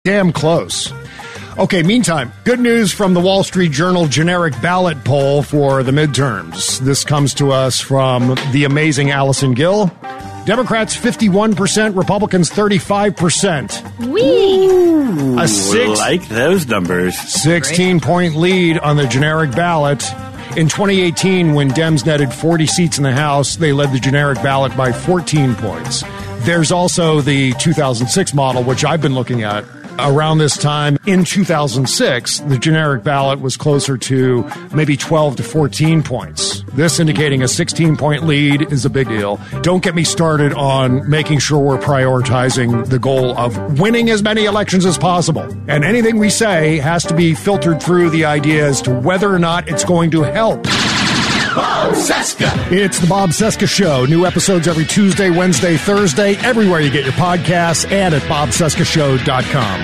damn close. Okay, meantime, good news from the Wall Street Journal generic ballot poll for the midterms. This comes to us from the amazing Allison Gill. Democrats 51%, Republicans 35%. Wee! Like those numbers. 16-point lead on the generic ballot. In 2018, when Dems netted 40 seats in the House, they led the generic ballot by 14 points. There's also the 2006 model, which I've been looking at. Around this time, in 2006, the generic ballot was closer to maybe 12 to 14 points. This indicating a 16-point lead is a big deal. Don't get me started on making sure we're prioritizing the goal of winning as many elections as possible. And anything we say has to be filtered through the idea as to whether or not it's going to help. Bob Cesca. It's the Bob Cesca Show. New episodes every Tuesday, Wednesday, Thursday, everywhere you get your podcasts and at bobcescashow.com.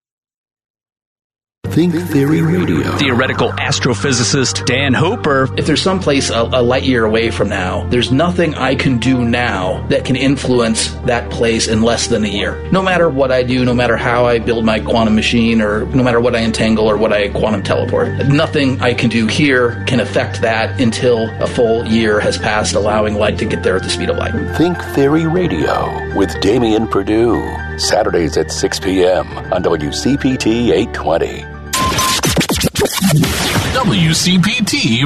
Think Theory Radio. Theoretical astrophysicist Dan Hooper. If there's someplace a light year away from now, there's nothing I can do now that can influence that place in less than a year. No matter what I do, no matter how I build my quantum machine, or no matter what I entangle or what I quantum teleport, nothing I can do here can affect that until a full year has passed, allowing light to get there at the speed of light. Think Theory Radio with Damian Perdue. Saturdays at 6 p.m. on WCPT 820. WCPT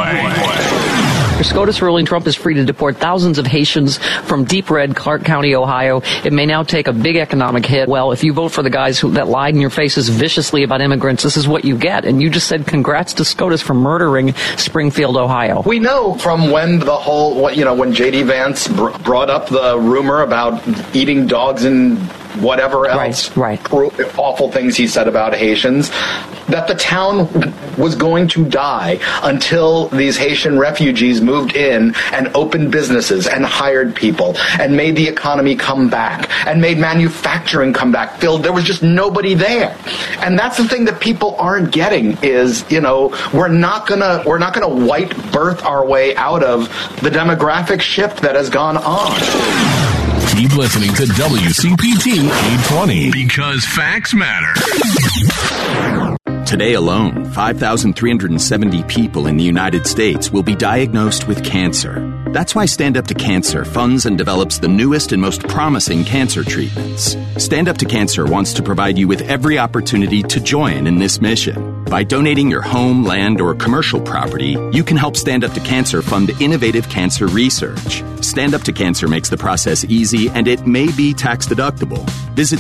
Replay. The SCOTUS ruling Trump is free to deport thousands of Haitians from deep red Clark County, Ohio. It may now take a big economic hit. Well, if you vote for the guys that lied in your faces viciously about immigrants, this is what you get. And you just said congrats to SCOTUS for murdering Springfield, Ohio. We know from when the whole, when J.D. Vance brought up the rumor about eating dogs and whatever else, right. Awful things he said about Haitians, that the town was going to die until these Haitian refugees moved in and opened businesses and hired people and made the economy come back and made manufacturing come back. There was just nobody there. And that's the thing that people aren't getting is, we're not gonna white birth our way out of the demographic shift that has gone on. Keep listening to WCPT 820 because facts matter. Today alone, 5,370 people in the United States will be diagnosed with cancer. That's why Stand Up to Cancer funds and develops the newest and most promising cancer treatments. Stand Up to Cancer wants to provide you with every opportunity to join in this mission. By donating your home, land, or commercial property, you can help Stand Up to Cancer fund innovative cancer research. Stand Up to Cancer makes the process easy, and it may be tax deductible. Visit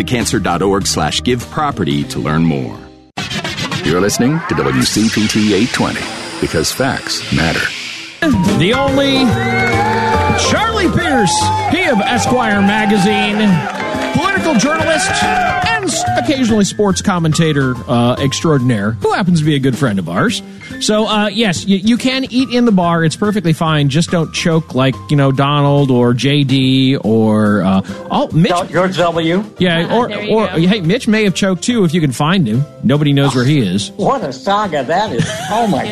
standuptocancer.org/giveproperty to learn more. You're listening to WCPT 820 because facts matter. The only Charlie Pierce, he of Esquire magazine, political journalist, and occasionally sports commentator extraordinaire, who happens to be a good friend of ours. So, yes, you can eat in the bar. It's perfectly fine. Just don't choke like, Donald or JD or Mitch. George W. Yeah, or hey, Mitch may have choked too if you can find him. Nobody knows where he is. What a saga that is. Oh, my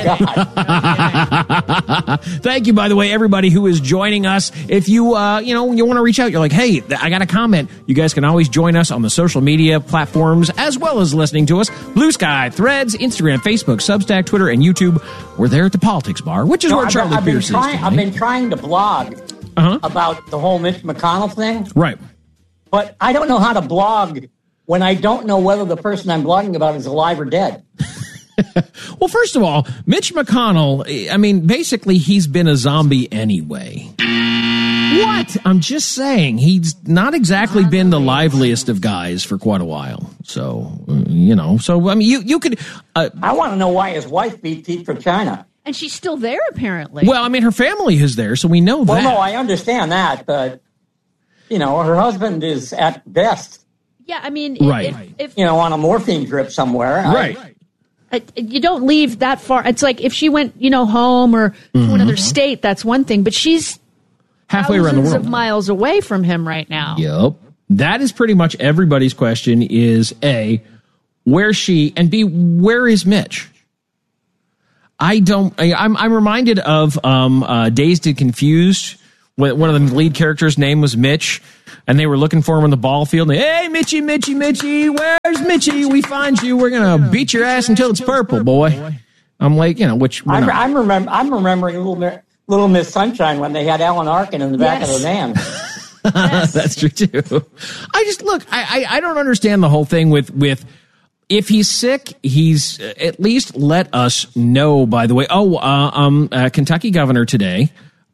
God. Thank you, by the way, everybody who is joining us. If you, you want to reach out, you're like, hey, I got a comment. You guys can always join us on the social media platforms as well as listening to us. Blue Sky, Threads, Instagram, Facebook, Substack, Twitter, and YouTube. We're there at the Politics Bar, which is where Charlie Pierce is. I've been trying to blog about the whole Mitch McConnell thing. Right. But I don't know how to blog when I don't know whether the person I'm blogging about is alive or dead. Well, first of all, Mitch McConnell, basically he's been a zombie anyway. What? I'm just saying, he's not exactly been the liveliest of guys for quite a while. So, you could... I want to know why his wife beat Teeth for China. And she's still there, apparently. Well, her family is there, so we know that. Well, no, I understand that, but, her husband is at best. Yeah, right. If on a morphine drip somewhere. Right. You don't leave that far. It's like if she went, home or to another state, that's one thing. But she's halfway around the world, of miles away from him right now. Yep. That is pretty much everybody's question is A, where's she? And B, where is Mitch? I'm reminded of Dazed and Confused One of the lead characters' name was Mitch, and they were looking for him on the ball field. And, hey, Mitchie, where's Mitchie? We find you. We're gonna beat your ass until it's purple, boy. I'm like, which I'm remembering Little Miss Sunshine when they had Alan Arkin in the back of the van. Yes. That's true too. I don't understand the whole thing with if he's sick, he's at least let us know. By the way, Kentucky governor today,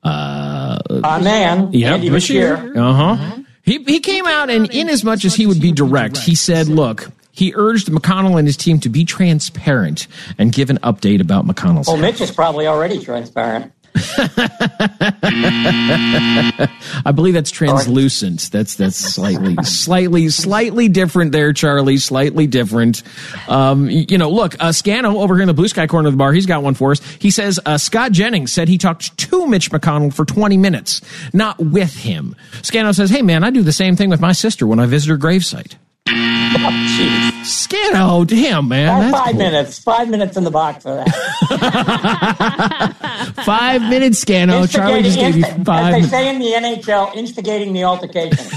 Andy Beshear. He came out, and in as much as he would be direct, he said, look, he urged McConnell and his team to be transparent and give an update about McConnell's health. Mitch is probably already transparent. I believe that's translucent. That's slightly different there, Charlie. Slightly different. Look, Scano over here in the blue sky corner of the bar, he's got one for us. He says, Scott Jennings said he talked to Mitch McConnell for 20 minutes, not with him. Scano says, hey man, I do the same thing with my sister when I visit her gravesite. Oh, Scano, damn, man. That's 5 minutes. 5 minutes in the box for that. 5 minutes, Scano. Charlie just gave you 5 As they say in the NHL, instigating the altercation.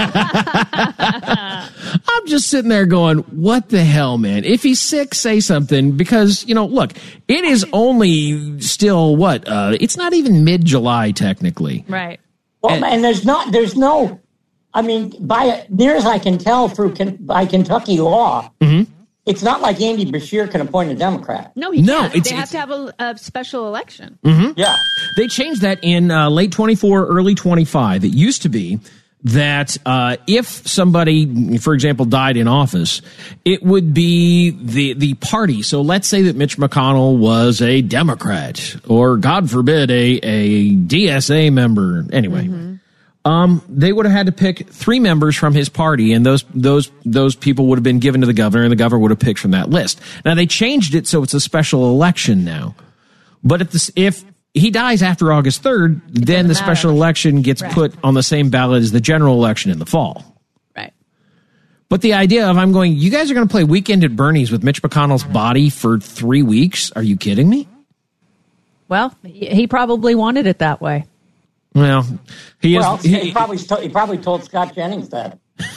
I'm just sitting there going, what the hell, man? If he's sick, say something, because, look, it is only still, it's not even mid-July, technically. Right. Well, and there's no... I mean, near as I can tell by Kentucky law, it's not like Andy Beshear can appoint a Democrat. No, he can't. They have to have a special election. Mm-hmm. Yeah. They changed that in late 24, early 25. It used to be that if somebody, for example, died in office, it would be the party. So let's say that Mitch McConnell was a Democrat or, God forbid, a DSA member. Anyway. Mm-hmm. They would have had to pick 3 members from his party, and those people would have been given to the governor, and the governor would have picked from that list. Now they changed it so it's a special election now. But if he dies after August 3rd, then the special election gets put on the same ballot as the general election in the fall. Right. But the idea of you guys are going to play Weekend at Bernie's with Mitch McConnell's body for 3 weeks? Are you kidding me? Well, he probably wanted it that way. Well, he probably told Scott Jennings that.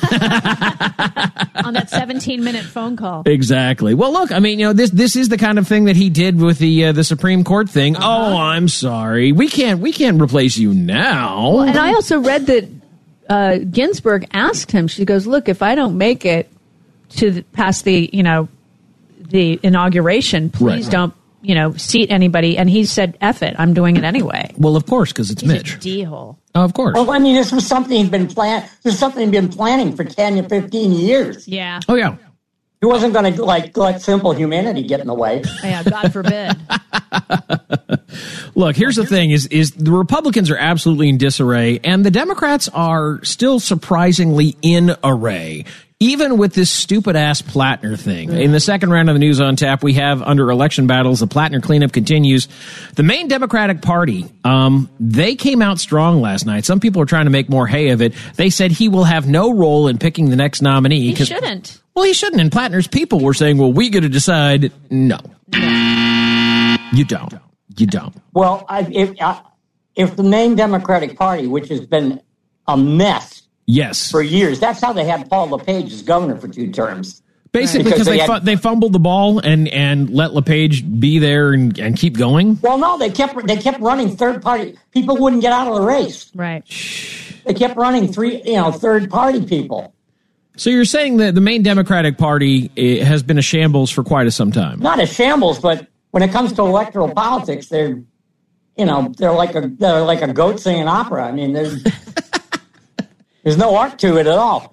On that 17-minute phone call. Exactly. Well, look, this is the kind of thing that he did with the Supreme Court thing. Uh-huh. Oh, I'm sorry. We can't replace you now. Well, and I also read that Ginsburg asked him, she goes, look, if I don't make it past the inauguration, please don't seat anybody. And he said, F it, I'm doing it anyway. Well, of course, because it's Mitch. A D-hole. Oh, of course. Well, this was something he'd been planning. This is something he'd been planning for 10 to 15 years. Yeah. Oh, yeah. He wasn't going to let simple humanity get in the way. Yeah, God forbid. Look, here's the thing: is the Republicans are absolutely in disarray, and the Democrats are still surprisingly in array. Even with this stupid-ass Plattner thing. In the second round of the News on Tap, we have under election battles, the Plattner cleanup continues. The main Democratic Party, they came out strong last night. Some people are trying to make more hay of it. They said he will have no role in picking the next nominee. He shouldn't. Well, he shouldn't. And Plattner's people were saying, well, we get to decide. No. You don't. You don't. Well, if the main Democratic Party, which has been a mess, yes, for years. That's how they had Paul LePage as governor for 2 terms. Basically, because they fumbled the ball and let LePage be there and keep going. Well, no, they kept running third party. People wouldn't get out of the race. Right. They kept running third party people. So you're saying that the main Democratic Party has been a shambles for quite some time? Not a shambles, but when it comes to electoral politics, they're like a goat singing opera. There's no art to it at all.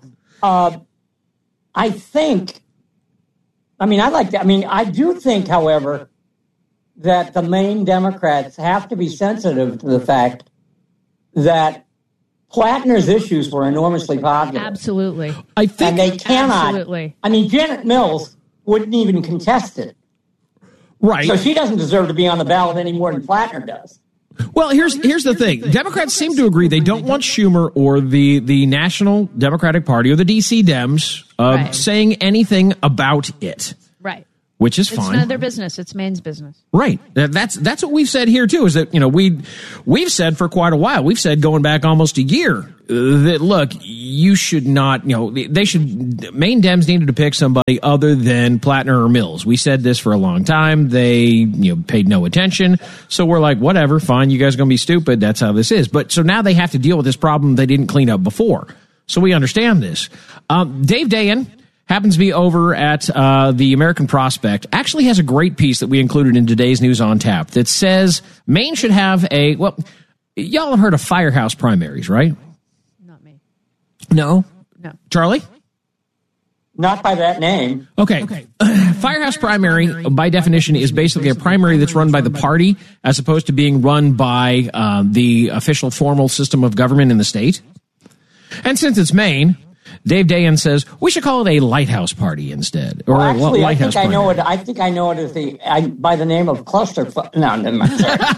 I do think, however, that the main Democrats have to be sensitive to the fact that Plattner's issues were enormously popular. Absolutely. I think, and they cannot. Absolutely. Janet Mills wouldn't even contest it. Right. So she doesn't deserve to be on the ballot any more than Plattner does. Well, here's the thing. Democrats seem to agree they don't want Schumer or the National Democratic Party or the DC Dems saying anything about it. Right. which is It's fine. none of their business. It's Maine's business. Right. That's what we've said here too. Is that we've said for quite a while. We've said going back almost a year that look, you should not. Maine Dems needed to pick somebody other than Plattner or Mills. We said this for a long time. They paid no attention. So we're like, whatever, fine. You guys are going to be stupid. That's how this is. But so now they have to deal with this problem they didn't clean up before. So we understand this. Dave Dayen happens to be over at the American Prospect, actually has a great piece that we included in today's News on Tap that says Maine should have y'all have heard of firehouse primaries, right? Not me. No? No. Charlie? Not by that name. Okay. Firehouse primary, by definition, is basically a primary that's run by the party as opposed to being run by the official formal system of government in the state. And since it's Maine, Dave Dayen says we should call it a lighthouse party instead, or actually, a lighthouse. I think I know it as by the name of cluster. No, never mind.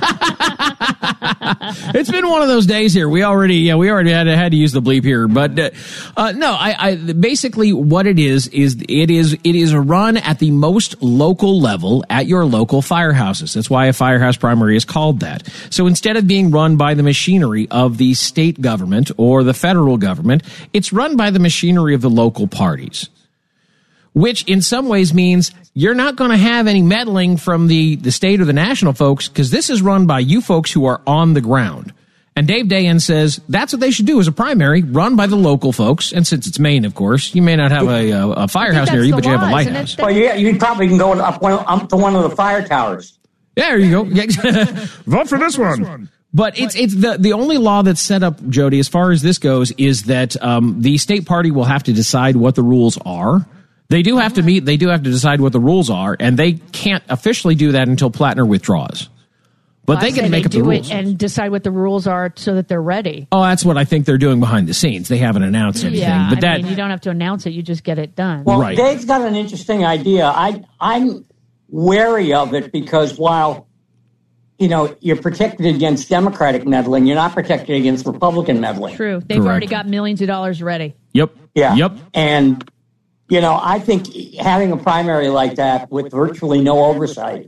It's been one of those days here. We already had to use the bleep here, but no. I basically what it is a run at the most local level at your local firehouses. That's why a firehouse primary is called that. So instead of being run by the machinery of the state government or the federal government, it's run by the machinery of the local parties, which in some ways means you're not going to have any meddling from the state or the national folks because this is run by you folks who are on the ground. And Dave Dayen says that's what they should do as a primary, run by the local folks. And since it's Maine, of course, you may not have a firehouse near you, but you have a lighthouse. Well, you probably can go up to one of the fire towers. Yeah, there you go. Vote for this one. But it's the only law that's set up, Jody, as far as this goes, is that the state party will have to decide what the rules are. They do have to meet. They do have to decide what the rules are, and they can't officially do that until Plattner withdraws. But they can make up the rules and decide what the rules are so that they're ready. Oh, that's what I think they're doing behind the scenes. They haven't announced anything. Yeah, but you don't have to announce it. You just get it done. Well, right. Dave's got an interesting idea. I'm wary of it because while you're protected against Democratic meddling, you're not protected against Republican meddling. True. They've already got millions of dollars ready. Yep. Yeah. Yep. And, I think having a primary like that with virtually no oversight,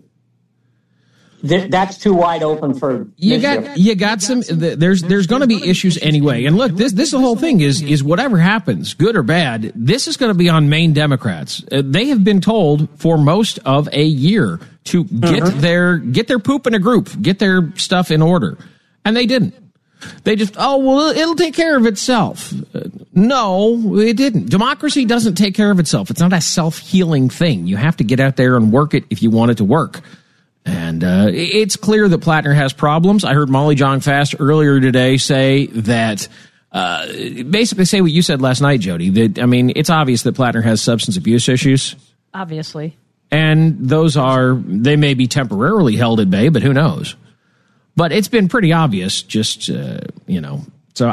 that's too wide open for you got some. There's going to be issues anyway. And look, this whole thing is whatever happens, good or bad. This is going to be on Maine Democrats. They have been told for most of a year to get their poop in a group, get their stuff in order, and they didn't. They just it'll take care of itself. No, it didn't. Democracy doesn't take care of itself. It's not a self-healing thing. You have to get out there and work it if you want it to work. And it's clear that Plattner has problems. I heard Molly Jong-Fast earlier today say that, basically say what you said last night, Jody. That it's obvious that Plattner has substance abuse issues. Obviously. And they may be temporarily held at bay, but who knows? But it's been pretty obvious, just, So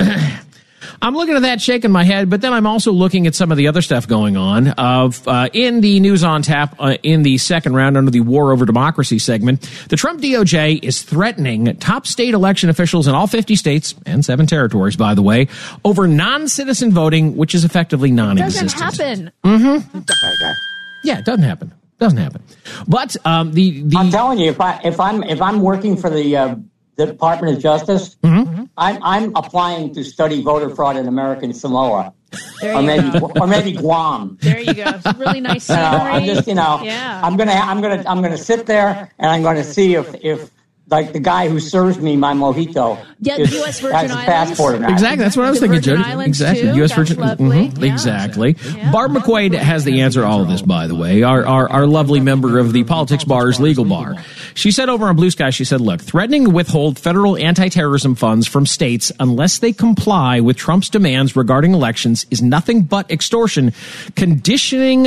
I'm looking at that, shaking my head, but then I'm also looking at some of the other stuff going on. In the News on Tap, in the second round under the War Over Democracy segment, the Trump DOJ is threatening top state election officials in all 50 states, and 7 territories, by the way, over non-citizen voting, which is effectively non-existent. Doesn't happen. Mm-hmm. Yeah, it doesn't happen. Doesn't happen. But I'm telling you, if I'm working for the Department of Justice, mm-hmm. I'm applying to study voter fraud in American Samoa, or maybe Guam. There you go. It's really nice scenery. I'm just yeah. I'm gonna sit there and I'm gonna see if like the guy who serves me my mojito. Yeah, the U.S. Virgin Islands. Passport or not. Exactly, that's what I was thinking, Jody. Exactly, U.S. Virgin. Mm-hmm. Yeah. Exactly. Yeah. Barb McQuaid has the answer to all of this, by the way. Our lovely member of the Politics Bar's legal bar. She said over on Blue Sky, she said, "Look, threatening to withhold federal anti-terrorism funds from states unless they comply with Trump's demands regarding elections is nothing but extortion. Conditions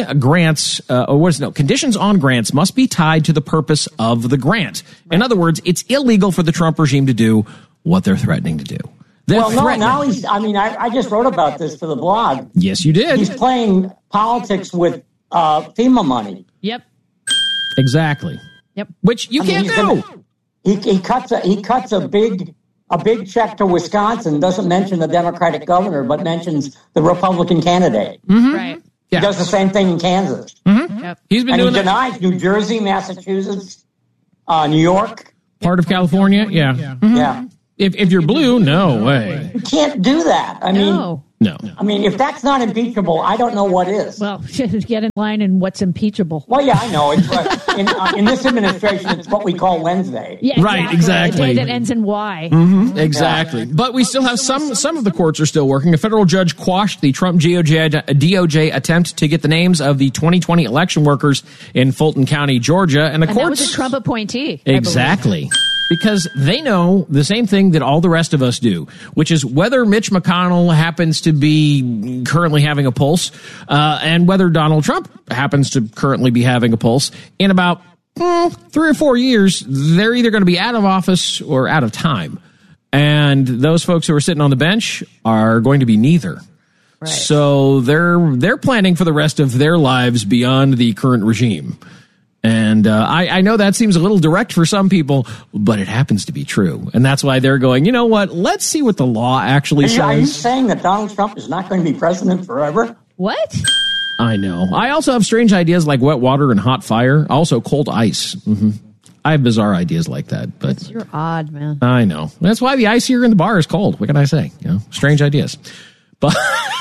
on grants must be tied to the purpose of the grant. In other words, it's illegal for the Trump regime to do what they're threatening to do." Now he's. I just wrote about this for the blog. Yes, you did. He's playing politics with FEMA money. Yep. Exactly. Yep. Which you can't do. He cuts a big check to Wisconsin. Doesn't mention the Democratic governor, but mentions the Republican candidate. Mm-hmm. Right. He does the same thing in Kansas. Mm-hmm. Yep. He's been and doing he that. denies New Jersey, Massachusetts, New York. Part of California, yeah. Mm-hmm. Yeah. If you're blue, no way. You can't do that. I mean, No. I mean, if that's not impeachable, I don't know what is. Well, get in line and what's impeachable. Well, yeah, I know. It's, in this administration, it's what we call Wednesday. Yeah, Right, exactly. A day that ends in Y. Mm-hmm, exactly. But we still have some of the courts are still working. A federal judge quashed the Trump DOJ attempt to get the names of the 2020 election workers in Fulton County, Georgia. And the And courts. that was a Trump appointee. Exactly. Because they know the same thing that all the rest of us do, which is whether Mitch McConnell happens to be currently having a pulse, and whether Donald Trump happens to currently be having a pulse. In about 3 or 4 years, they're either going to be out of office or out of time. And those folks who are sitting on the bench are going to be neither. Right. So they're planning for the rest of their lives beyond the current regime. And I know that seems a little direct for some people, but it happens to be true. And that's why they're going, you know what, let's see what the law actually says. Are you saying that Donald Trump is not going to be president forever? What? I know. I also have strange ideas like wet water and hot fire. Also cold ice. Mm-hmm. I have bizarre ideas like that. But You're odd, man. I know. That's why the ice here in the bar is cold. What can I say? You know, strange ideas. But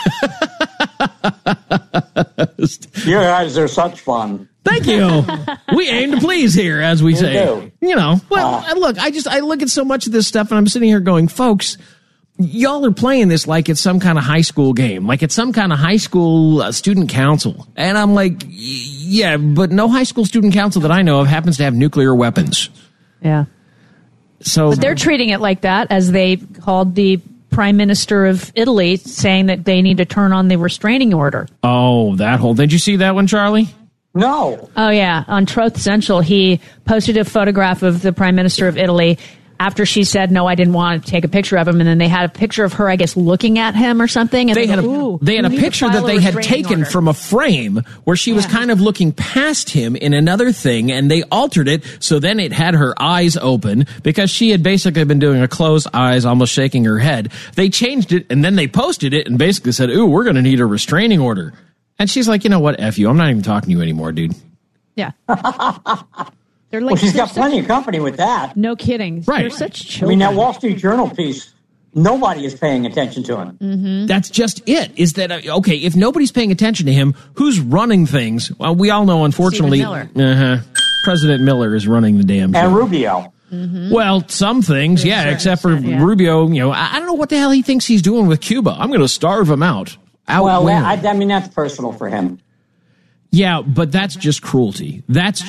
You guys are such fun. Thank you. We aim to please here, as we say. do. You know, well, look, I look at so much of this stuff and I'm sitting here going, folks, y'all are playing this like it's some kind of high school game, like it's some kind of high school student council. And I'm like, yeah, but no high school student council that I know of happens to have nuclear weapons. Yeah. So But they're treating it like that, as they called the Prime Minister of Italy, saying that they need to turn on the restraining order. Oh, that whole, did you see that one, Charlie? No. Oh, yeah. On Truth Central, he posted a photograph of the Prime Minister of Italy after she said, no, I didn't want to take a picture of him. And then they had a picture of her, I guess, looking at him or something. And They had a need to picture file that a they had restraining taken order. from a frame where she was kind of looking past him in another thing, and they altered it so then it had her eyes open because she had basically been doing a closed eyes, almost shaking her head. They changed it, and then they posted it and basically said, ooh, we're going to need a restraining order. And she's like, you know what, F you, I'm not even talking to you anymore, dude. Yeah. They're like, Well, she's they're got plenty of company with that. No kidding. Right. They're such I children. mean, that Wall Street Journal piece, nobody is paying attention to him. Mm-hmm. That's just it. Is that, okay, if nobody's paying attention to him, who's running things? Well, we all know, unfortunately, President Miller is running the damn show. And Rubio. Mm-hmm. Well, some things, except for Rubio, you know, I don't know what the hell he thinks he's doing with Cuba. I'm going to starve him out. Well, where? I mean, that's personal for him. Yeah, but that's just cruelty. That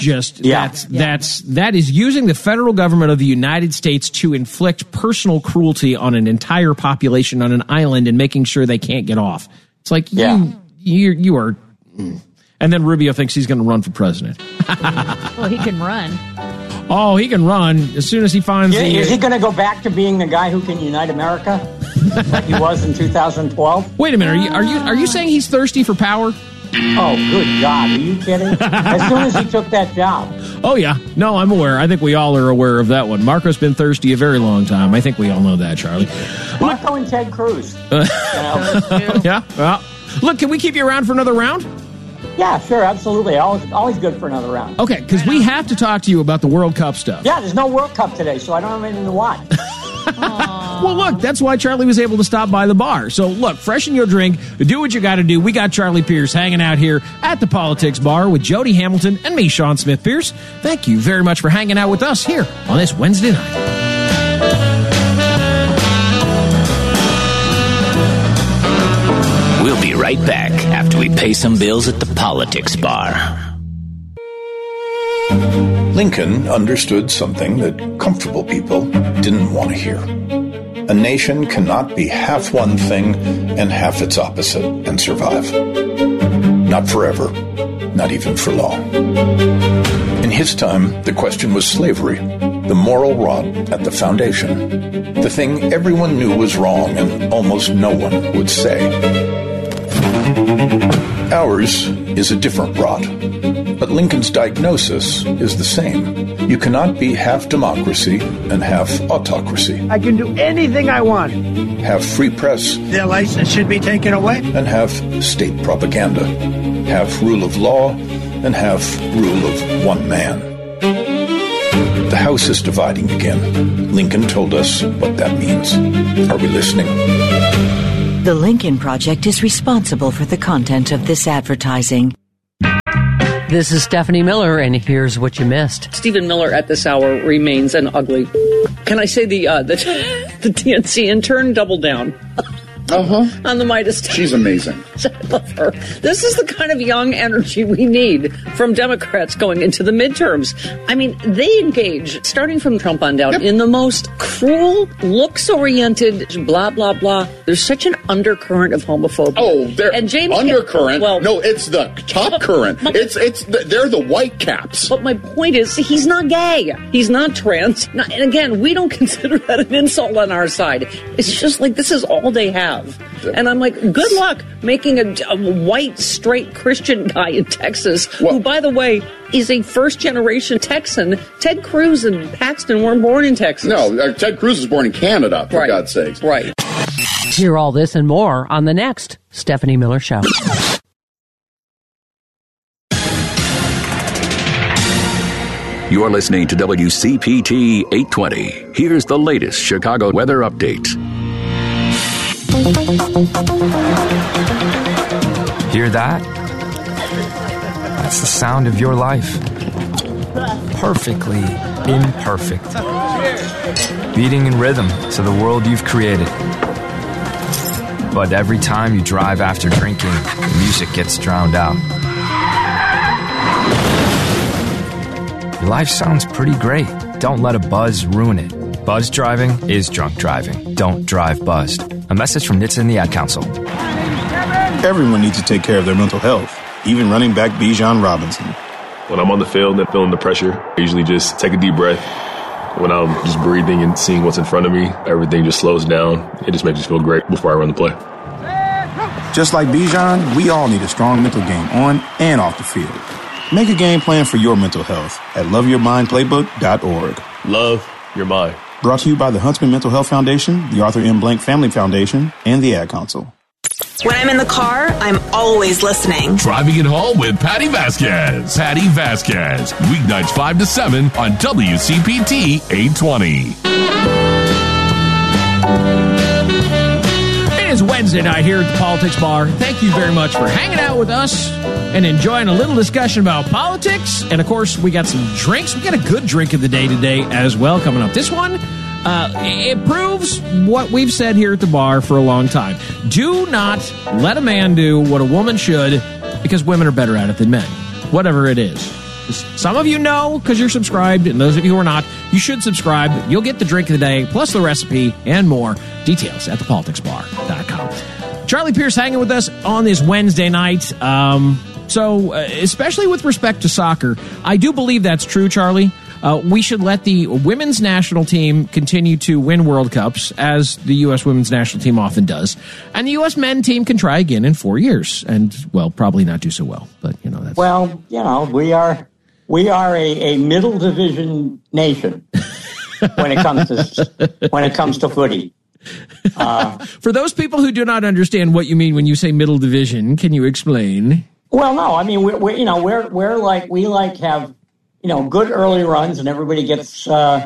is using the federal government of the United States to inflict personal cruelty on an entire population on an island and making sure they can't get off. It's like you are. And then Rubio thinks he's going to run for president. Well, he can run. Oh, he can run as soon as he finds the. Is he going to go back to being the guy who can unite America, like he was in 2012? Wait a minute. Are you saying he's thirsty for power? Oh, good God. Are you kidding? As soon as he took that job. Oh, yeah. No, I'm aware. I think we all are aware of that one. Marco's been thirsty a very long time. I think we all know that, Charlie. Marco and Ted Cruz. Yeah. Well, look, can we keep you around for another round? Yeah, sure. Absolutely. Always good for another round. Okay, because we have to talk to you about the World Cup stuff. Yeah, there's no World Cup today, so I don't have anything to watch. Well, look, that's why Charlie was able to stop by the bar. So, look, freshen your drink, do what you got to do. We got Charlie Pierce hanging out here at the Politics Bar with Jody Hamilton and me, Sean Smith Pierce. Thank you very much for hanging out with us here on this Wednesday night. We'll be right back after we pay some bills at the Politics Bar. Lincoln understood something that comfortable people didn't want to hear. A nation cannot be half one thing and half its opposite and survive. Not forever, not even for long. In his time, the question was slavery, the moral rod at the foundation, the thing everyone knew was wrong and almost no one would say. Ours is a different rod, But Lincoln's diagnosis is the same. You cannot be half democracy and half autocracy. I can do anything I want. Have free press. Their license should be taken away. And have state propaganda. Have rule of law and have rule of one man. The House is dividing again. Lincoln told us what that means. Are we listening? The Lincoln Project is responsible for the content of this advertising. This is Stephanie Miller, and here's what you missed. Stephen Miller at this hour remains an ugly. Can I say the DNC intern doubled down? On the Midas touch. She's amazing. I love her. This is the kind of young energy we need from Democrats going into the midterms. I mean, they engage, starting from Trump on down, in the most cruel, looks-oriented, blah, blah, blah. There's such an undercurrent of homophobia. Oh, they're undercurrent. Well, no, it's the top current. They're the white caps. But my point is, he's not gay. He's not trans. And again, we don't consider that an insult on our side. It's just like, this is all they have. And I'm like, good luck making a white, straight Christian guy in Texas, who, by the way, is a first-generation Texan. Ted Cruz and Paxton weren't born in Texas. No, Ted Cruz was born in Canada, for God's sakes. Right. Hear all this and more on the next Stephanie Miller Show. You're listening to WCPT 820. Here's the latest Chicago weather update. Hear that? That's the sound of your life. Perfectly imperfect. Beating in rhythm to the world you've created. But every time you drive after drinking, the music gets drowned out. Your life sounds pretty great. Don't let a buzz ruin it. Buzz driving is drunk driving. Don't drive buzzed. A message from NHTSA and the Ad Council. Everyone needs to take care of their mental health, even running back Bijan Robinson. When I'm on the field and feeling the pressure, I usually just take a deep breath. When I'm just breathing and seeing what's in front of me, everything just slows down. It just makes me feel great before I run the play. Just like Bijan, we all need a strong mental game on and off the field. Make a game plan for your mental health at loveyourmindplaybook.org. Love your mind. Brought to you by the Huntsman Mental Health Foundation, the Arthur M. Blank Family Foundation, and the Ad Council. When I'm in the car, I'm always listening. Driving it home with Patty Vasquez. Patty Vasquez. Weeknights 5 to 7 on WCPT 820. It is Wednesday night here at the Politics Bar. Thank you very much for hanging out with us and enjoying a little discussion about politics. And, of course, we got some drinks. We got a good drink of the day today as well coming up. This one, it proves what we've said here at the bar for a long time. Do not let a man do what a woman should, because women are better at it than men, whatever it is. Some of you know because you're subscribed, and those of you who are not, you should subscribe. You'll get the drink of the day, plus the recipe and more. Details at thepoliticsbar.com. Charlie Pierce hanging with us on this Wednesday night. So, especially with respect to soccer, I do believe that's true, Charlie. We should let the women's national team continue to win World Cups, as the U.S. women's national team often does. And the U.S. men team can try again in 4 years. And, well, probably not do so well. But, you know, that's... Well, you know, we are a middle division nation when it comes to footy. For those people who do not understand what you mean when you say middle division, can you explain? Well, no, I mean, we have, you know, good early runs, and everybody gets,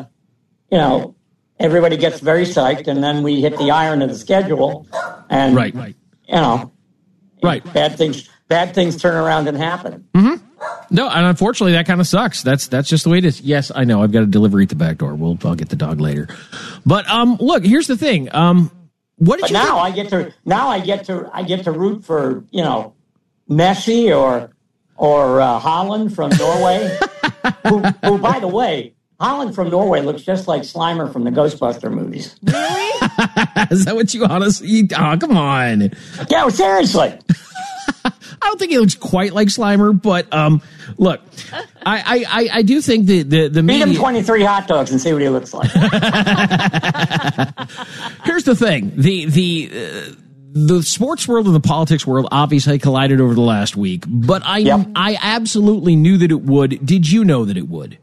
everybody gets very psyched, and then we hit the iron of the schedule, and right, you know, right, bad things turn around and happen. Mm-hmm. No, and unfortunately, that kind of sucks. That's just the way it is. Yes, I know. I've got a delivery at the back door. I'll get the dog later. But look, here's the thing. What did you? Now I get to root for, you know, Messi or Holland from Norway, who, by the way, Holland from Norway looks just like Slimer from the Ghostbuster movies. Really? Is that what you honestly? Oh, come on. Yeah, well, seriously. I don't think he looks quite like Slimer, but look, I do think the media... Feed him 23 hot dogs and see what he looks like. Here's the thing. the sports world and the politics world obviously collided over the last week, but I absolutely knew that it would. Did you know that it would?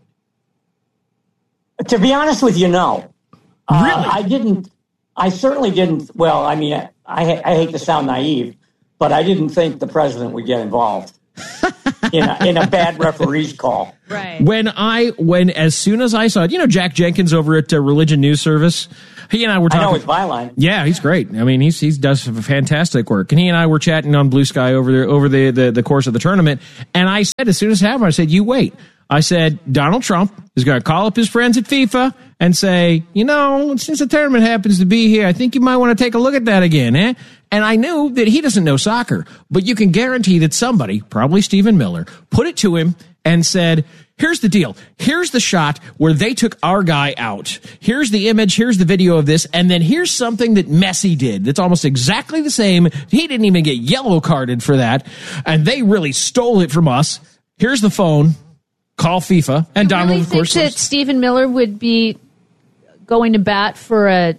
To be honest with you, no. Really? I didn't. I certainly didn't. Well, I mean, I hate to sound naive, but I didn't think the president would get involved in a bad referee's call. Right. When as soon as I saw it, Jack Jenkins over at Religion News Service, he and I were talking. I know his byline. Yeah, he's great. I mean, he does fantastic work. And he and I were chatting on Blue Sky over the course of the tournament. And I said, as soon as it happened, I said, you wait. I said, Donald Trump is going to call up his friends at FIFA and say, since the tournament happens to be here, I think you might want to take a look at that again, eh? And I knew that he doesn't know soccer, but you can guarantee that somebody, probably Stephen Miller, put it to him and said, here's the deal. Here's the shot where they took our guy out. Here's the image. Here's the video of this. And then here's something that Messi did that's almost exactly the same. He didn't even get yellow carded for that. And they really stole it from us. Here's the phone. Call FIFA. And Donald, really of course. Think that Stephen Miller would be going to bat for a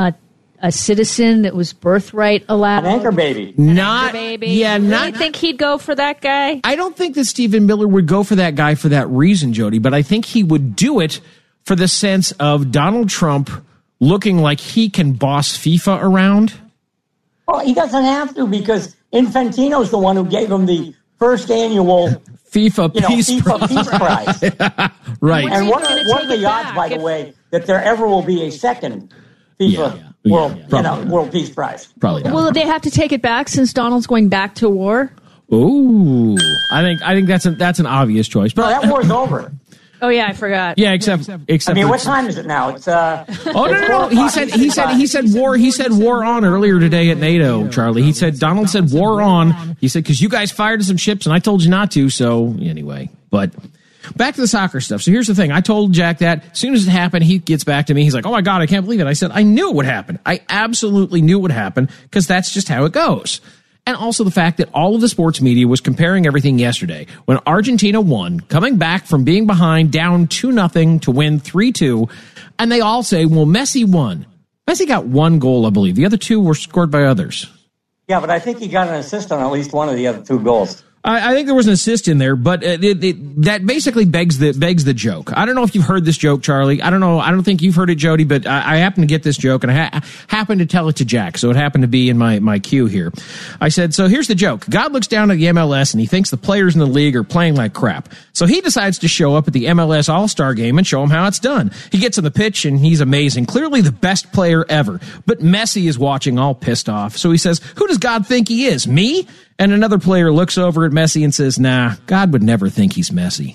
citizen that was birthright allowed? An anchor baby. Not, baby. Yeah, you not. really think he'd go for that guy? I don't think that Stephen Miller would go for that guy for that reason, Jody, but I think he would do it for the sense of Donald Trump looking like he can boss FIFA around. Well, he doesn't have to, because Infantino's the one who gave him the first annual FIFA Peace Prize. Right. And what are the odds, by the way, that there ever will be a second FIFA World Peace Prize? Probably not. Will they have to take it back since Donald's going back to war? Ooh, I think that's an obvious choice. But that war's over. Oh yeah, I forgot. Yeah, except. I mean, what time is it now? It's no. He said war. He said war on earlier today at NATO, Charlie. Donald said war on. He said, because you guys fired some ships and I told you not to. So anyway, but back to the soccer stuff. So here's the thing. I told Jack that as soon as it happened, he gets back to me. He's like, oh my God, I can't believe it. I said, I knew it would happen. I absolutely knew it would happen, because that's just how it goes. And also the fact that all of the sports media was comparing everything yesterday when Argentina won, coming back from being behind down 2-0 to win 3-2. And they all say, well, Messi won. Messi got one goal, I believe. The other two were scored by others. Yeah, but I think he got an assist on at least one of the other two goals. I think there was an assist in there, but that basically begs the joke. I don't know if you've heard this joke, Charlie. I don't know. I don't think you've heard it, Jody, but I happen to get this joke, and I happen to tell it to Jack, so it happened to be in my queue here. I said, so here's the joke. God looks down at the MLS, and he thinks the players in the league are playing like crap. So he decides to show up at the MLS All-Star Game and show them how it's done. He gets on the pitch, and he's amazing. Clearly the best player ever. But Messi is watching all pissed off. So he says, who does God think he is, me? And another player looks over at Messi and says, nah, God would never think he's Messi.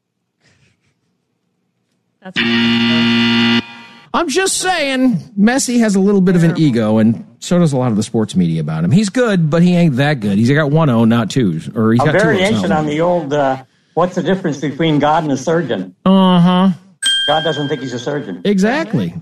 I'm just saying, Messi has a little bit of an ego, and so does a lot of the sports media about him. He's good, but he ain't that good. He's got 1-0, not 2. Or he's got 2. A variation on the old, what's the difference between God and a surgeon? Uh-huh. God doesn't think he's a surgeon. Exactly.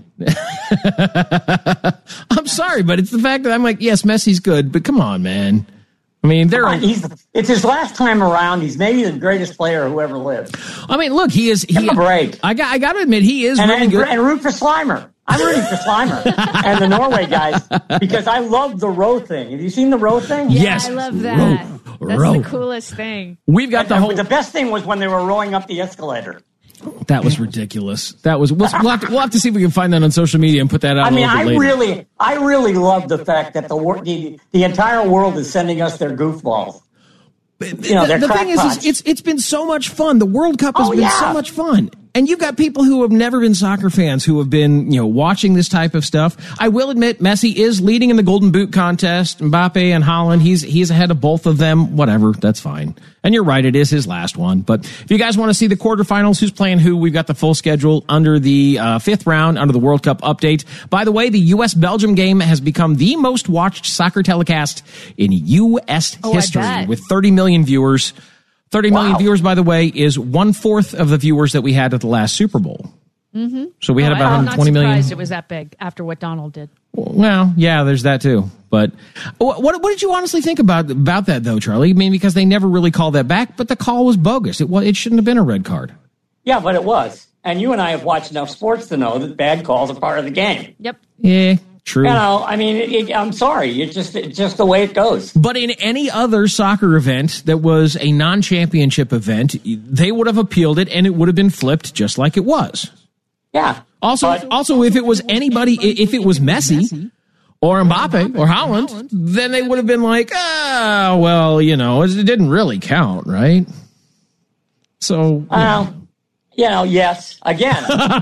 I'm sorry, but it's the fact that I'm like, yes, Messi's good, but come on, man. I mean, it's his last time around. He's maybe the greatest player who ever lived. I mean, look, he is. Give him a break. I got to admit, he is really good. And root for Slimer. I'm rooting for Slimer and the Norway guys, because I love the row thing. Have you seen the row thing? Yeah, yes, I love that. That's the coolest thing. We've got the best thing was when they were rowing up the escalator. That was ridiculous. That was. We'll have to see if we can find that on social media and put that out. I mean, I really love the fact that the entire world is sending us their goofballs. The thing is it's been so much fun. The World Cup has been so much fun. And you've got people who have never been soccer fans who have been, watching this type of stuff. I will admit, Messi is leading in the Golden Boot contest. Mbappe and Haaland, he's ahead of both of them. Whatever, that's fine. And you're right, it is his last one. But if you guys want to see the quarterfinals, who's playing who, we've got the full schedule under the 5th round, under the World Cup update. By the way, the U.S.-Belgium game has become the most watched soccer telecast in U.S. history, with 30 million viewers. 30 million viewers, by the way, is 1/4 of the viewers that we had at the last Super Bowl. Mm-hmm. So we had about 120 million. I'm not surprised it was that big after what Donald did. Well, yeah, there's that too. But what did you honestly think about that, though, Charlie? I mean, because they never really called that back, but the call was bogus. It shouldn't have been a red card. Yeah, but it was. And you and I have watched enough sports to know that bad calls are part of the game. Yep. Yeah. True. You know, I mean, I'm sorry. It's just the way it goes. But in any other soccer event that was a non-championship event, they would have appealed it and it would have been flipped just like it was. Yeah. Also, if it was anybody, if it was Messi or Mbappe or Haaland, then they would have been like, well, you know, it didn't really count, right? So, yes. Again,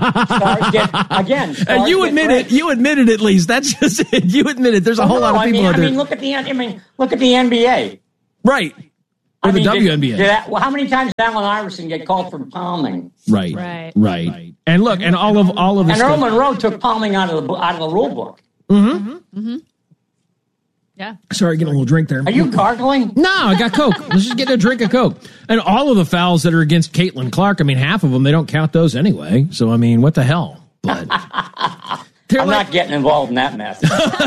and you admit it. You admit it. At least that's just it. You admit it. There's a whole lot of people out there. Look at the NBA. Right. Or the WNBA. How many times did Allen Iverson get called for palming? Right. And look, and all of this. And Earl Monroe took palming out of the rule book. Mm-hmm. Yeah. Sorry, getting a little drink there. Are you gargling? No, I got Coke. Let's just get a drink of Coke. And all of the fouls that are against Caitlin Clark, I mean, half of them, they don't count those anyway. So, I mean, what the hell? But I'm not getting involved in that mess.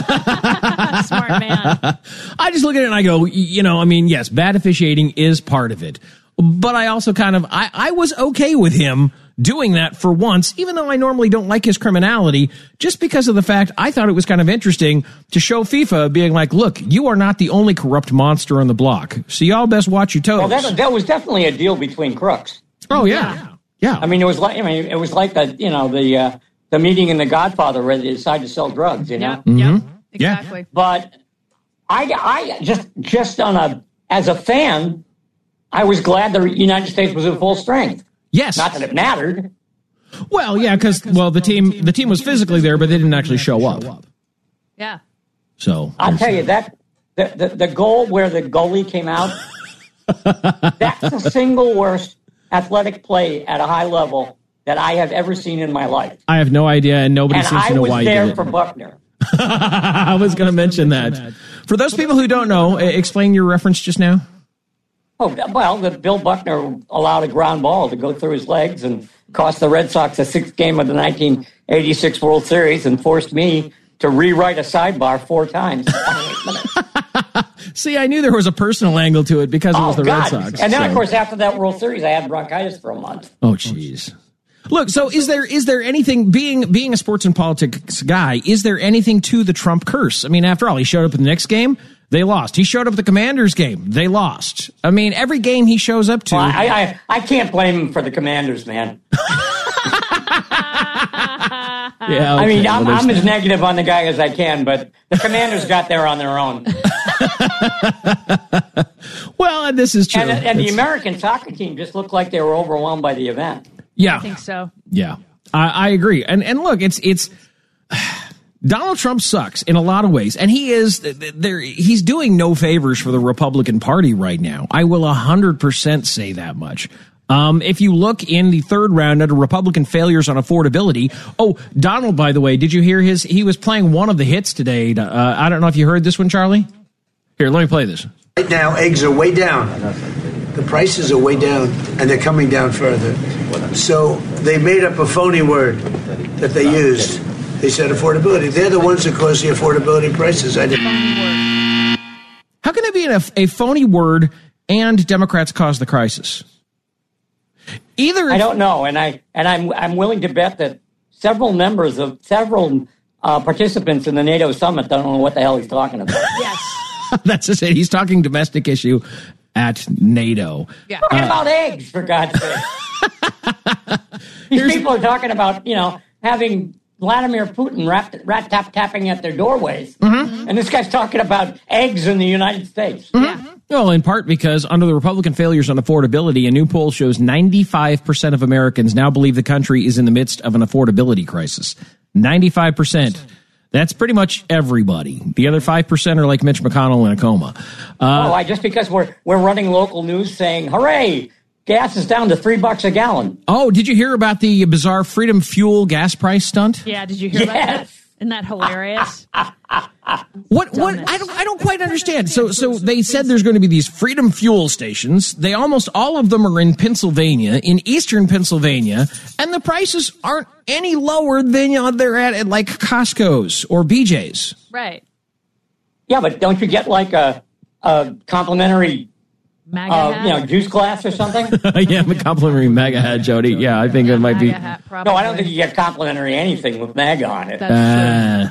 Smart man. I just look at it and I go, you know, I mean, yes, bad officiating is part of it. But I also I was okay with him doing that for once, even though I normally don't like his criminality, just because of the fact I thought it was kind of interesting to show FIFA being like, look, you are not the only corrupt monster on the block, so y'all best watch your toes. Well, that was definitely a deal between crooks. Oh, yeah. I mean, it was like the meeting in The Godfather where they decided to sell drugs, you know? Yeah, exactly. Yeah. But I just as a fan, I was glad the United States was in full strength. Yes. Not that it mattered. Well, yeah, because the team was physically there, but they didn't actually show up. Yeah. So I'll tell you that the goal where the goalie came out, that's the single worst athletic play at a high level that I have ever seen in my life. I have no idea, and nobody seems to know why he did it. I was there for Buckner. I was going to mention that. For those people who don't know, explain your reference just now. Oh, well, Bill Buckner allowed a ground ball to go through his legs and cost the Red Sox a sixth game of the 1986 World Series and forced me to rewrite a sidebar 4 times. See, I knew there was a personal angle to it because it was the Red Sox. And then, of course, after that World Series, I had bronchitis for a month. Oh, jeez. Look, so is there anything, being a sports and politics guy, is there anything to the Trump curse? I mean, after all, he showed up in the next game. They lost. He showed up at the Commanders game. They lost. I mean, every game he shows up to. Well, I can't blame him for the Commanders, man. Yeah, okay. I mean, I'm as negative on the guy as I can, but the Commanders got there on their own. Well, and this is true. And the American soccer team just looked like they were overwhelmed by the event. Yeah. I think so. Yeah. I agree. And look, it's Donald Trump sucks in a lot of ways, and he's doing no favors for the Republican Party right now. I will 100% say that much. If you look in the third round under Republican failures on affordability, Donald, by the way, did you hear he was playing one of the hits today. I don't know if you heard this one, Charlie. Here, let me play this. Right now, eggs are way down. The prices are way down, and they're coming down further. So they made up a phony word that they used. They said affordability. They're the ones that cause the affordability prices. I didn't. How can it be a phony word and Democrats cause the crisis? I don't know, and I'm willing to bet that several participants in the NATO summit don't know what the hell he's talking about. Yes, that's just it. He's talking domestic issue at NATO. Yeah, talking about eggs, for God's sake. These people are talking about having Vladimir Putin rat-tapping at their doorways. Mm-hmm. And this guy's talking about eggs in the United States. Mm-hmm. Yeah. Well, in part because under the Republican failures on affordability, a new poll shows 95% of Americans now believe the country is in the midst of an affordability crisis. 95%. That's pretty much everybody. The other 5% are like Mitch McConnell in a coma. Just because we're running local news saying, hooray, gas is down to $3 a gallon. Oh, did you hear about the bizarre Freedom Fuel gas price stunt? Yeah, did you hear about that? Isn't that hilarious? What I don't quite understand. So they said there's going to be these Freedom Fuel stations. They almost all of them are in Pennsylvania, in eastern Pennsylvania, and the prices aren't any lower than they're at like Costco's or BJ's. Right. Yeah, but don't you get like a complimentary juice glass or something? Yeah, a complimentary MAGA hat, Jody. Yeah, I think it might be. No, I don't think you get complimentary anything with MAGA on it. That's true.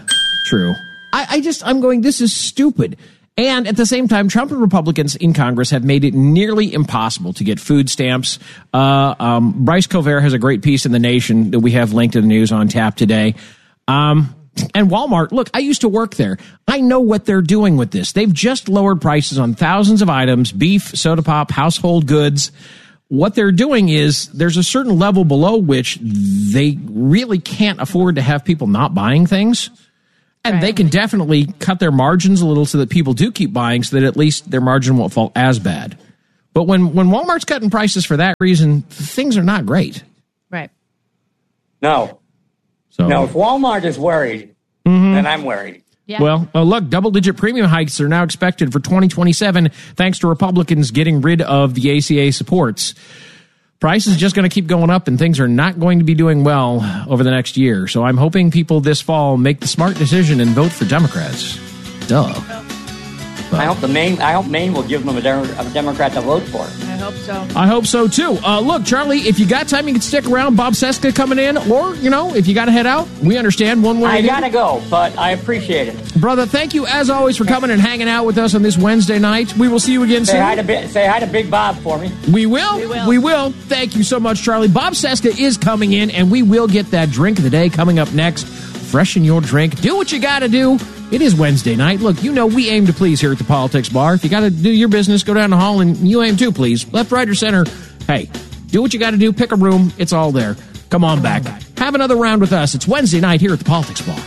True. I'm going, this is stupid. And at the same time, Trump and Republicans in Congress have made it nearly impossible to get food stamps. Bryce Colvert has a great piece in The Nation that we have linked in the news on tap today. And Walmart, look, I used to work there. I know what they're doing with this. They've just lowered prices on thousands of items, beef, soda pop, household goods. What they're doing is there's a certain level below which they really can't afford to have people not buying things. And they can definitely cut their margins a little so that people do keep buying so that at least their margin won't fall as bad. But when Walmart's cutting prices for that reason, things are not great. Right. No. So. No, if Walmart is worried, then I'm worried. Yeah. Well, look, double-digit premium hikes are now expected for 2027 thanks to Republicans getting rid of the ACA supports. Price is just going to keep going up, and things are not going to be doing well over the next year. So I'm hoping people this fall make the smart decision and vote for Democrats. Duh. I hope Maine will give them a Democrat to vote for. I hope so. I hope so, too. Look, Charlie, if you got time, you can stick around. Bob Cesca coming in. Or, if you got to head out, we understand one way. I got to go, but I appreciate it. Brother, thank you, as always, for coming and hanging out with us on this Wednesday night. We will see you again soon. Say hi to Big Bob for me. We will. We will. Thank you so much, Charlie. Bob Cesca is coming in, and we will get that drink of the day coming up next. Freshen your drink. Do what you got to do. It is Wednesday night. Look, we aim to please here at the Politics Bar. If you got to do your business, go down the hall and you aim too, please. Left, right, or center. Hey, do what you got to do. Pick a room. It's all there. Come on back. Have another round with us. It's Wednesday night here at the Politics Bar.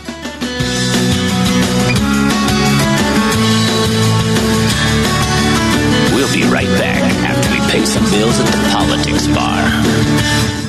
We'll be right back after we pay some bills at the Politics Bar.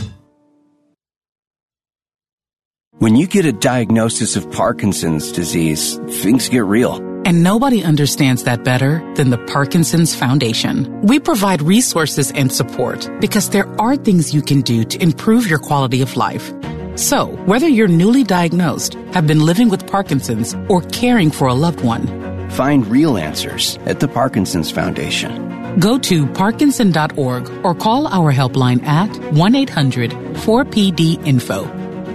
When you get a diagnosis of Parkinson's disease, things get real. And nobody understands that better than the Parkinson's Foundation. We provide resources and support because there are things you can do to improve your quality of life. So, whether you're newly diagnosed, have been living with Parkinson's, or caring for a loved one, find real answers at the Parkinson's Foundation. Go to parkinson.org or call our helpline at 1-800-4PD-INFO.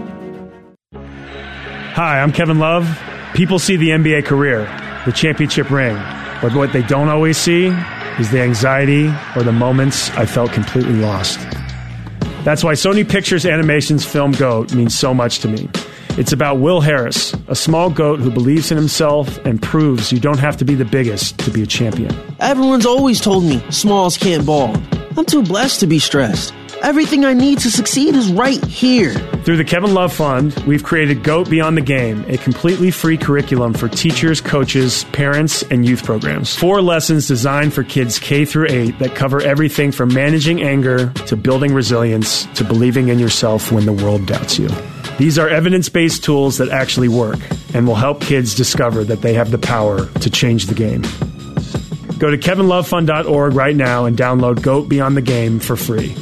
Hi, I'm Kevin Love. People see the NBA career, the championship ring, but what they don't always see is the anxiety or the moments I felt completely lost. That's why Sony Pictures Animation's film GOAT means so much to me. It's about Will Harris, a small goat who believes in himself and proves you don't have to be the biggest to be a champion. Everyone's always told me smalls can't ball. I'm too blessed to be stressed. Everything I need to succeed is right here. Through the Kevin Love Fund, we've created GOAT Beyond the Game, a completely free curriculum for teachers, coaches, parents, and youth programs. 4 lessons designed for kids K through 8 that cover everything from managing anger to building resilience to believing in yourself when the world doubts you. These are evidence-based tools that actually work and will help kids discover that they have the power to change the game. Go to kevinlovefund.org right now and download GOAT Beyond the Game for free.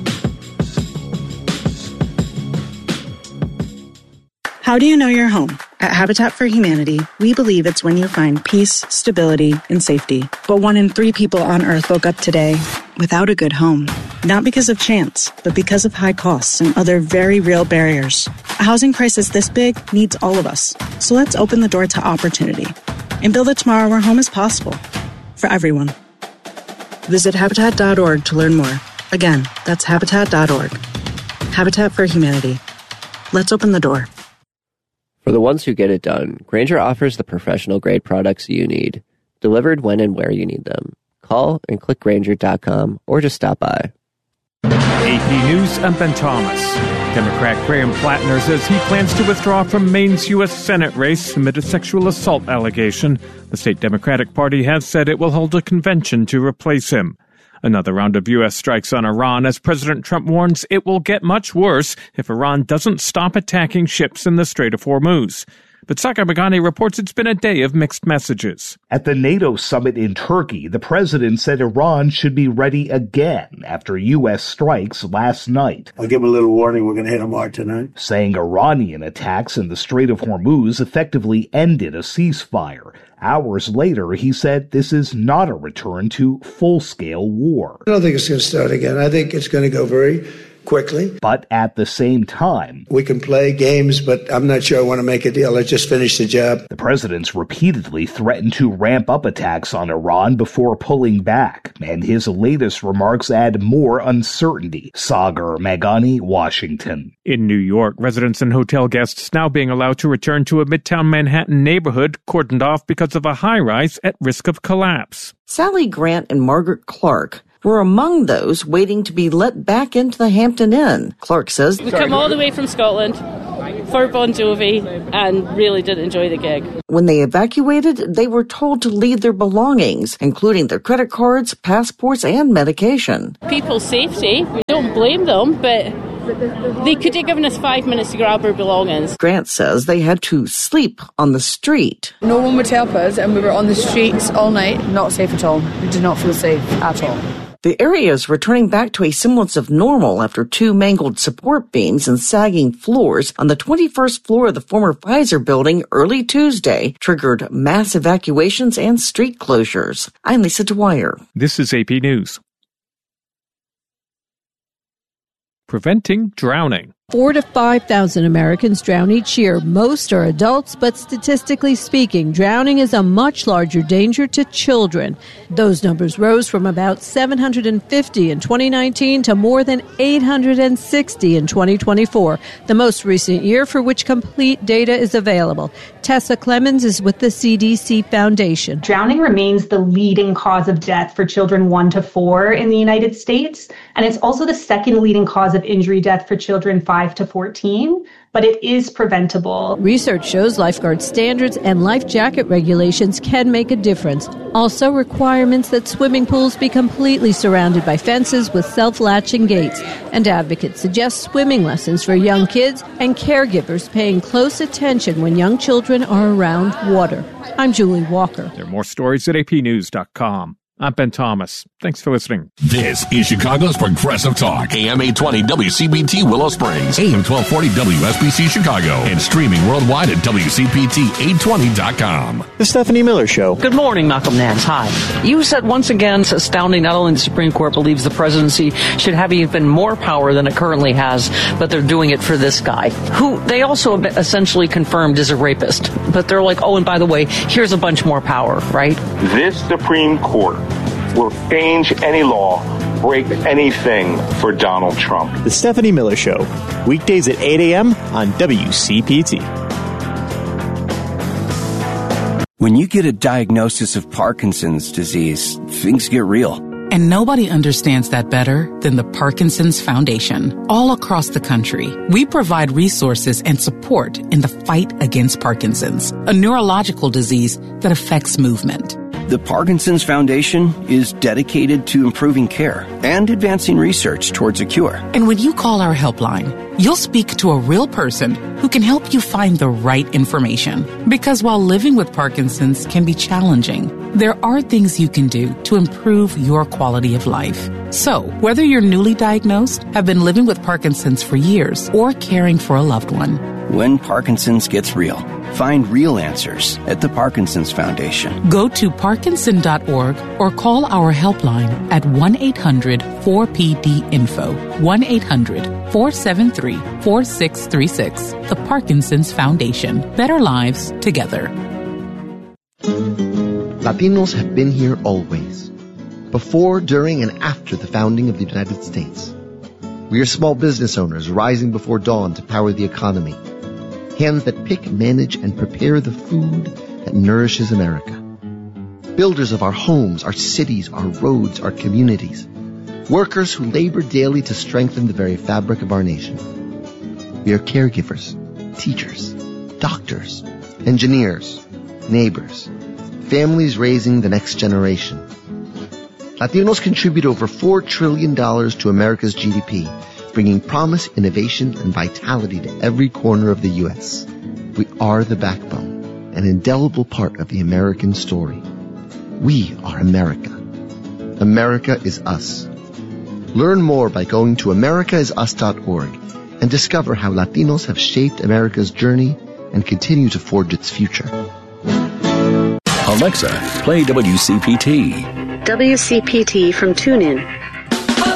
How do you know you're home? At Habitat for Humanity, we believe it's when you find peace, stability, and safety. But 1 in 3 people on Earth woke up today without a good home. Not because of chance, but because of high costs and other very real barriers. A housing crisis this big needs all of us. So let's open the door to opportunity and build a tomorrow where home is possible for everyone. Visit Habitat.org to learn more. Again, that's Habitat.org. Habitat for Humanity. Let's open the door. For the ones who get it done, Grainger offers the professional-grade products you need, delivered when and where you need them. Call and click Grainger.com or just stop by. AP News, I'm Ben Thomas. Democrat Graham Plattner says he plans to withdraw from Maine's U.S. Senate race amid a sexual assault allegation. The state Democratic Party has said it will hold a convention to replace him. Another round of U.S. strikes on Iran as President Trump warns it will get much worse if Iran doesn't stop attacking ships in the Strait of Hormuz. But Sakar Bagani reports it's been a day of mixed messages. At the NATO summit in Turkey, the president said Iran should be ready again after U.S. strikes last night. I'll give him a little warning. We're going to hit him hard tonight. Saying Iranian attacks in the Strait of Hormuz effectively ended a ceasefire. Hours later, he said this is not a return to full-scale war. I don't think it's going to start again. I think it's going to go very quickly. But at the same time, we can play games, but I'm not sure I want to make a deal. Let's just finish the job. The president's repeatedly threatened to ramp up attacks on Iran before pulling back, and his latest remarks add more uncertainty. Sagar Meghani, Washington. In New York, residents and hotel guests now being allowed to return to a Midtown Manhattan neighborhood cordoned off because of a high-rise at risk of collapse. Sally Grant and Margaret Clark were among those waiting to be let back into the Hampton Inn. Clark says, "We come all the way from Scotland for Bon Jovi and really did enjoy the gig." When they evacuated, they were told to leave their belongings, including their credit cards, passports, and medication. People's safety, we don't blame them, but they could have given us 5 minutes to grab our belongings. Grant says they had to sleep on the street. No one would help us, and we were on the streets all night. Not safe at all. We did not feel safe at all. The area is returning back to a semblance of normal after 2 mangled support beams and sagging floors on the 21st floor of the former Pfizer building early Tuesday triggered mass evacuations and street closures. I'm Lisa Dwyer. This is AP News. Preventing drowning. 4,000 to 5,000 Americans drown each year. Most are adults, but statistically speaking, drowning is a much larger danger to children. Those numbers rose from about 750 in 2019 to more than 860 in 2024, the most recent year for which complete data is available. Tessa Clemens is with the CDC Foundation. Drowning remains the leading cause of death for children 1 to 4 in the United States, and it's also the second leading cause of injury death for children 5 to 14, but it is preventable. Research shows lifeguard standards and life jacket regulations can make a difference. Also, requirements that swimming pools be completely surrounded by fences with self-latching gates. And advocates suggest swimming lessons for young kids and caregivers paying close attention when young children are around water. I'm Julie Walker. There are more stories at apnews.com. I'm Ben Thomas. Thanks for listening. This is Chicago's Progressive Talk. AM 820 WCPT Willow Springs. AM 1240 WSBC Chicago. And streaming worldwide at WCPT820.com. The Stephanie Miller Show. Good morning, Malcolm Nance. Hi. You said once again it's astounding not only the Supreme Court believes the presidency should have even more power than it currently has, but they're doing it for this guy, who they also essentially confirmed is a rapist. But they're like, oh, and by the way, here's a bunch more power, right? This Supreme Court will change any law, break anything for Donald Trump. The Stephanie Miller Show, weekdays at 8 a.m. on WCPT. When you get a diagnosis of Parkinson's disease, things get real. And nobody understands that better than the Parkinson's Foundation. All across the country, we provide resources and support in the fight against Parkinson's, a neurological disease that affects movement. The Parkinson's Foundation is dedicated to improving care and advancing research towards a cure. And when you call our helpline, you'll speak to a real person who can help you find the right information. Because while living with Parkinson's can be challenging, there are things you can do to improve your quality of life. So, whether you're newly diagnosed, have been living with Parkinson's for years, or caring for a loved one, when Parkinson's gets real, find real answers at the Parkinson's Foundation. Go to parkinson.org or call our helpline at 1-800-4PD-INFO, 1-800-473-4636. The Parkinson's Foundation. Better lives together. Latinos have been here always, before, during, and after the founding of the United States. We are small business owners rising before dawn to power the economy. Hands that pick, manage, and prepare the food that nourishes America. Builders of our homes, our cities, our roads, our communities. Workers who labor daily to strengthen the very fabric of our nation. We are caregivers, teachers, doctors, engineers, neighbors, families raising the next generation. Latinos contribute over $4 trillion to America's GDP, bringing promise, innovation, and vitality to every corner of the U.S. We are the backbone, an indelible part of the American story. We are America. America is us. Learn more by going to americaisus.org and discover how Latinos have shaped America's journey and continue to forge its future. Alexa, play WCPT. WCPT from TuneIn.